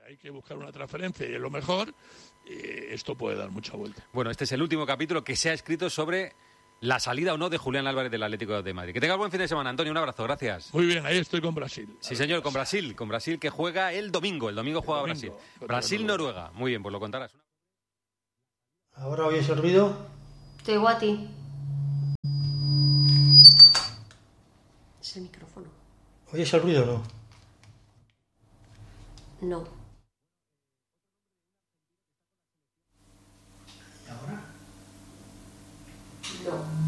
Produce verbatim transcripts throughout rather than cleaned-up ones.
hay que buscar una transferencia y es lo mejor, eh, esto puede dar mucha vuelta. Bueno, este es el último capítulo que se ha escrito sobre la salida o no de Julián Álvarez del Atlético de Madrid. Que tengas buen fin de semana, Antonio, un abrazo, gracias. Muy bien, ahí estoy con Brasil. Sí, señor, con Brasil, con Brasil que juega el domingo, el domingo juega el domingo, Brasil. Brasil-Noruega, muy bien, pues lo contarás. ¿Ahora oyes el ruido? Te oigo a ti. Es el micrófono. ¿Oyes el ruido o no? No. ¿Y ahora? No.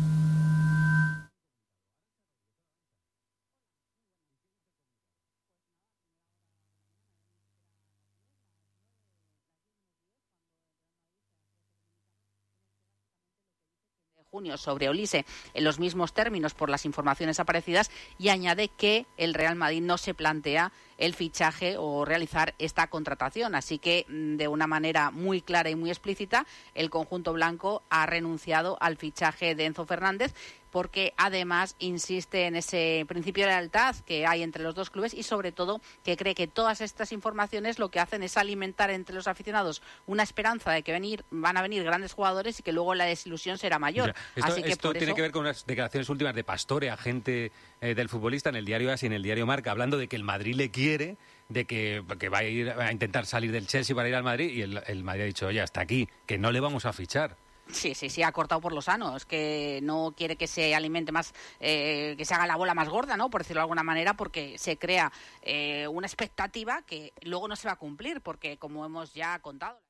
Junio sobre Olise en los mismos términos por las informaciones aparecidas, y añade que el Real Madrid no se plantea el fichaje o realizar esta contratación. Así que, de una manera muy clara y muy explícita, el conjunto blanco ha renunciado al fichaje de Enzo Fernández, porque además insiste en ese principio de lealtad que hay entre los dos clubes y sobre todo que cree que todas estas informaciones lo que hacen es alimentar entre los aficionados una esperanza de que venir, van a venir grandes jugadores y que luego la desilusión será mayor. O sea, esto Así que esto por tiene eso... que ver con unas declaraciones últimas de Pastore, agente eh, del futbolista, en el diario AS y en el diario Marca, hablando de que el Madrid le quiere, de que, que va a ir a intentar salir del Chelsea para ir al Madrid, y el, el Madrid ha dicho, oye, hasta aquí, que no le vamos a fichar. Sí, sí, sí, ha cortado por lo sano. Es que no quiere que se alimente más, eh, que se haga la bola más gorda, ¿no? Por decirlo de alguna manera, porque se crea eh, una expectativa que luego no se va a cumplir, porque como hemos ya contado...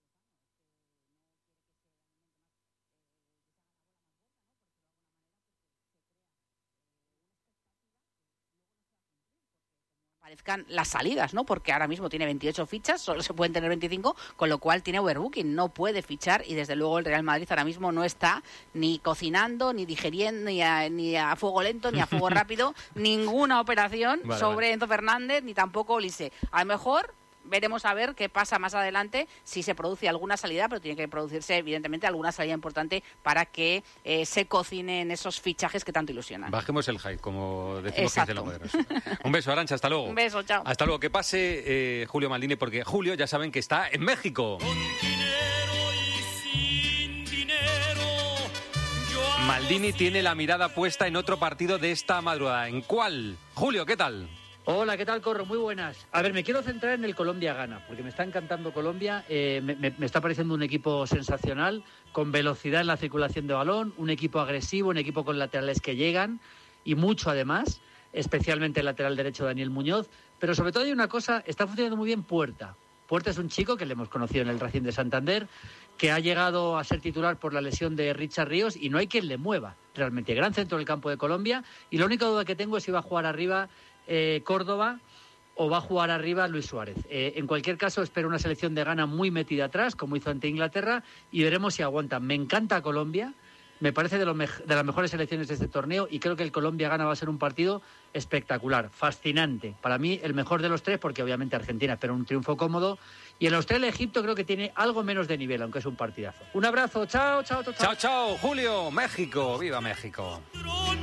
Parezcan las salidas, ¿no? Porque ahora mismo tiene veintiocho fichas, solo se pueden tener veinticinco, con lo cual tiene overbooking, no puede fichar, y desde luego el Real Madrid ahora mismo no está ni cocinando, ni digeriendo, ni a, ni a fuego lento, ni a fuego rápido, ninguna operación vale, sobre vale. Enzo Fernández, ni tampoco Olise. A lo mejor... veremos a ver qué pasa más adelante, si se produce alguna salida, pero tiene que producirse, evidentemente, alguna salida importante para que eh, se cocinen esos fichajes que tanto ilusionan. Bajemos el hype, como decimos que dicen los modernos. Un beso, Arantxa, hasta luego. Un beso, chao. Hasta luego. Que pase eh, Julio Maldini, porque Julio, ya saben que está en México. Con dinero y sin dinero, yo Maldini tiene la mirada puesta en otro partido de esta madrugada. ¿En cuál? Julio, ¿qué tal? Hola, ¿qué tal, Corro? Muy buenas. A ver, me quiero centrar en el Colombia-Ghana, porque me está encantando Colombia, eh, me, me, me está pareciendo un equipo sensacional, con velocidad en la circulación de balón, un equipo agresivo, un equipo con laterales que llegan, y mucho además, especialmente el lateral derecho Daniel Muñoz, pero sobre todo hay una cosa, está funcionando muy bien Puerta. Puerta es un chico que le hemos conocido en el Racing de Santander, que ha llegado a ser titular por la lesión de Richard Ríos, y no hay quien le mueva, realmente. Gran centro del campo de Colombia, y la única duda que tengo es si va a jugar arriba Eh, Córdoba o va a jugar arriba Luis Suárez. Eh, en cualquier caso, espero una selección de Ghana muy metida atrás, como hizo ante Inglaterra, y veremos si aguantan. Me encanta Colombia, me parece de, lo me- de las mejores selecciones de este torneo, y creo que el Colombia-Ghana va a ser un partido espectacular, fascinante. Para mí, el mejor de los tres, porque obviamente Argentina espera un triunfo cómodo, y el Australia-Egipto creo que tiene algo menos de nivel, aunque es un partidazo. Un abrazo, chao, chao, chao. Chao, chao, Julio, México, viva México.